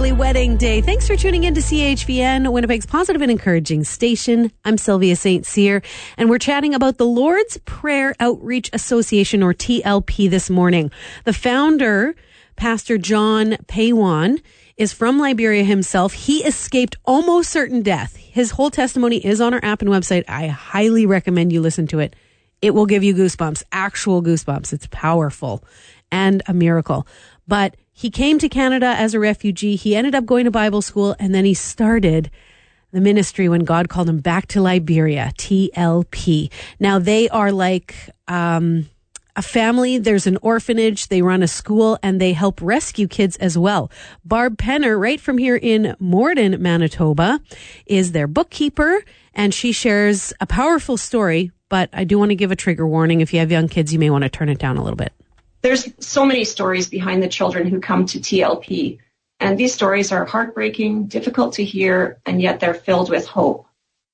family wedding day. Thanks for tuning in to CHVN, Winnipeg's positive and encouraging station. I'm Sylvia St. Cyr, and we're chatting about the Lord's Prayer Outreach Association, or TLP, this morning. The founder, Pastor John Pawan, is from Liberia himself. He escaped almost certain death. His whole testimony is on our app and website. I highly recommend you listen to it. It will give you goosebumps, actual goosebumps. It's powerful and a miracle. But he came to Canada as a refugee. He ended up going to Bible school, and then he started the ministry when God called him back to Liberia, TLP. Now, they are like a family. There's an orphanage. They run a school, and they help rescue kids as well. Barb Penner, right from here in Morden, Manitoba, is their bookkeeper, and she shares a powerful story. But I do want to give a trigger warning. If you have young kids, you may want to turn it down a little bit. There's so many stories behind the children who come to TLP, and these stories are heartbreaking, difficult to hear, and yet they're filled with hope.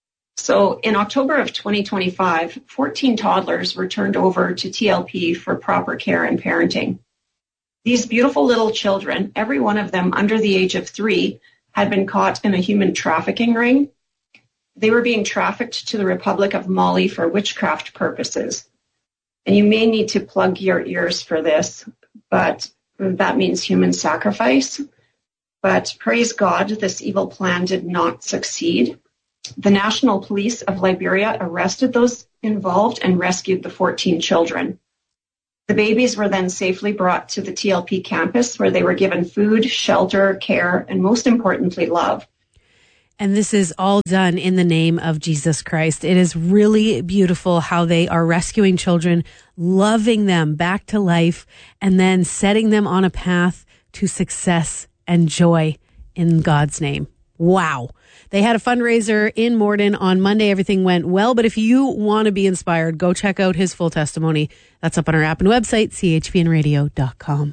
So in October of 2025, 14 toddlers were turned over to TLP for proper care and parenting. These beautiful little children, every one of them under the age of 3, had been caught in a human trafficking ring. They were being trafficked to the Republic of Mali for witchcraft purposes. And you may need to plug your ears for this, but that means human sacrifice. But praise God, this evil plan did not succeed. The National Police of Liberia arrested those involved and rescued the 14 children. The babies were then safely brought to the TLP campus, where they were given food, shelter, care, and most importantly, love. And this is all done in the name of Jesus Christ. It is really beautiful how they are rescuing children, loving them back to life, and then setting them on a path to success and joy in God's name. Wow. They had a fundraiser in Morden on Monday. Everything went well. But if you want to be inspired, go check out his full testimony. That's up on our app and website, chvnradio.com.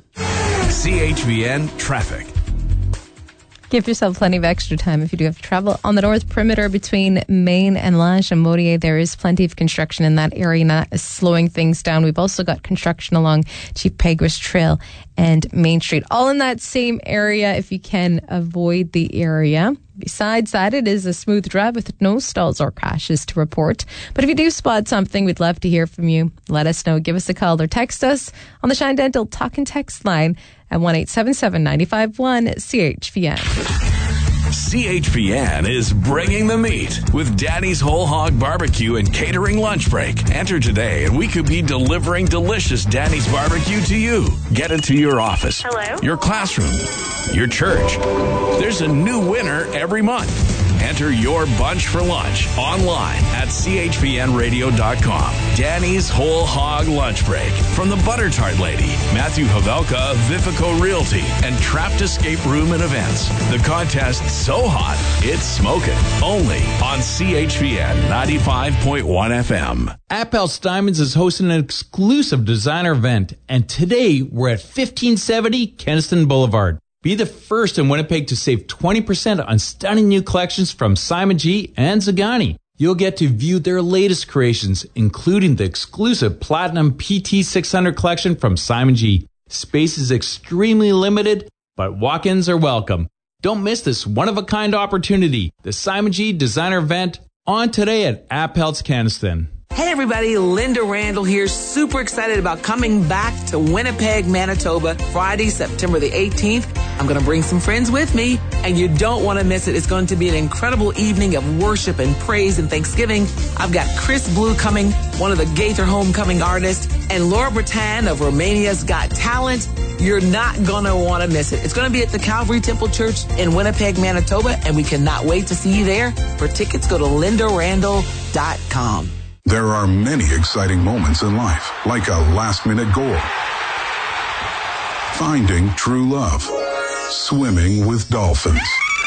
CHVN Traffic. Give yourself plenty of extra time if you do have to travel. On the north perimeter between Maine and La Jamodier, there is plenty of construction in that area, and that is slowing things down. We've also got construction along Chief Peguis Trail and Main Street, all in that same area if you can avoid the area. Besides that, it is a smooth drive with no stalls or crashes to report. But if you do spot something, we'd love to hear from you. Let us know. Give us a call or text us on the Shine Dental Talk and Text line at 1-877-951-CHVN. CHVN is bringing the meat with Danny's Whole Hog Barbecue and Catering Lunch Break. Enter today and we could be delivering delicious Danny's Barbecue to you. Get it to your office, your classroom, your church. There's a new winner every month. Enter your bunch for lunch online at chvnradio.com. Danny's Whole Hog Lunch Break from the Butter Tart Lady, Matthew Havelka of Vifico Realty, and Trapped Escape Room and Events. The contest so hot, it's smoking. Only on CHVN 95.1 FM. Appel's Diamonds is hosting an exclusive designer event, and today we're at 1570 Keniston Boulevard. Be the first in Winnipeg to save 20% on stunning new collections from Simon G and Zagani. You'll get to view their latest creations, including the exclusive Platinum PT 600 collection from Simon G. Space is extremely limited, but walk-ins are welcome. Don't miss this one-of-a-kind opportunity. The Simon G Designer Event on today at Appel's Keniston. Hey everybody, Linda Randall here, super excited about coming back to Winnipeg, Manitoba, Friday, September the 18th. I'm going to bring some friends with me, and you don't want to miss it. It's going to be an incredible evening of worship and praise and thanksgiving. I've got Chris Blue coming, one of the Gaither Homecoming artists, and Laura Bretan of Romania's Got Talent. You're not going to want to miss it. It's going to be at the Calvary Temple Church in Winnipeg, Manitoba, and we cannot wait to see you there. For tickets, go to lindarandall.com. There are many exciting moments in life, like a last-minute goal, finding true love, swimming with dolphins,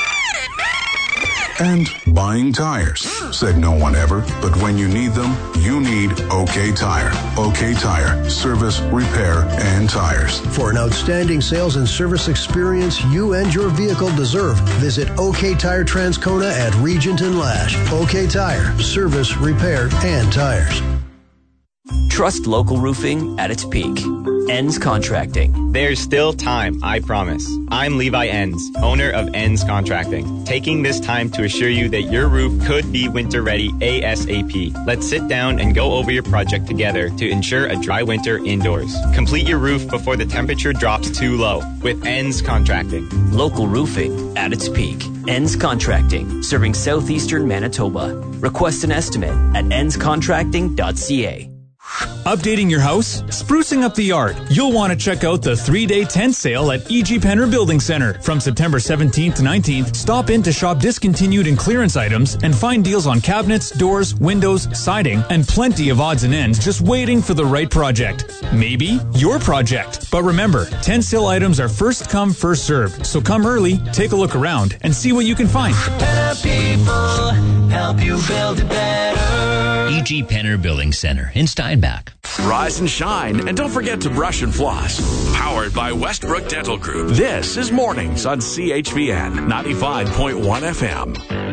and buying tires. Said no one ever, but when you need them, you need OK Tire. OK Tire, service, repair, and tires. For an outstanding sales and service experience you and your vehicle deserve, visit OK Tire Transcona at Regent and Lash. OK Tire, service, repair, and tires. Trust local roofing at its peak. Enns Contracting. There's still time, I promise. I'm Levi Enns, owner of Enns Contracting, taking this time to assure you that your roof could be winter ready ASAP. Let's sit down and go over your project together to ensure a dry winter indoors. Complete your roof before the temperature drops too low with Enns Contracting. Local roofing at its peak. Enns Contracting, serving southeastern Manitoba. Request an estimate at ennscontracting.ca. Updating your house? Sprucing up the yard? You'll want to check out the 3-day tent sale at E.G. Penner Building Center. From September 17th to 19th, stop in to shop discontinued and clearance items and find deals on cabinets, doors, windows, siding, and plenty of odds and ends just waiting for the right project. Maybe your project. But remember, tent sale items are first come, first served. So come early, take a look around, and see what you can find. Better people help you build it better. E.G. Penner Building Center in Steinbach. Rise and shine, and don't forget to brush and floss. Powered by Westbrook Dental Group. This is Mornings on CHVN 95.1 FM.